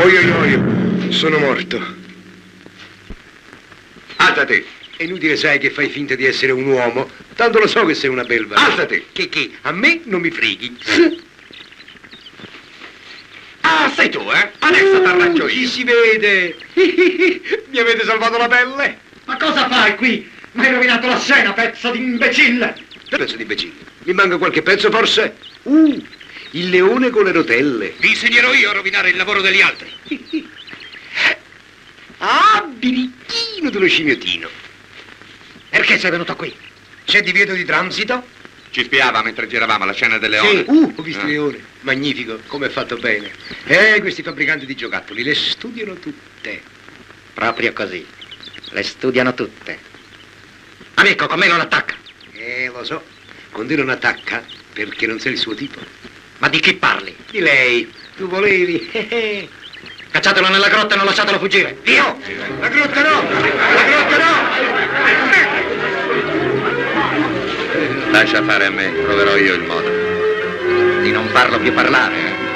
Io, sono morto. Alzati. È inutile, sai, che fai finta di essere un uomo. Tanto lo so che sei una belva. Alzati. Che? A me non mi freghi. Ah, sei tu, eh? Adesso t'arrangio io. Chi si vede? Mi avete salvato la pelle? Ma cosa fai qui? Mi hai rovinato la scena, pezzo di imbecille! Pezzo di imbecille. Mi manca qualche pezzo, forse? Il leone con le rotelle. Vi insegnerò io a rovinare il lavoro degli altri. Ah, birichino dello scimmiottino. Perché sei venuto qui? C'è divieto di transito? Ci spiava mentre giravamo la scena del leone. Sì, ho visto il leone. Magnifico, come è fatto bene. Questi fabbricanti di giocattoli le studiano tutte. Proprio così. Le studiano tutte. Amico, con me non attacca. Lo so. Con te non attacca perché non sei il suo tipo. Ma di chi parli? Di lei. Tu volevi. Cacciatelo nella grotta e non lasciatelo fuggire. Io! La grotta no! La grotta no! Lascia fare a me, troverò io il modo. Di non farlo più parlare.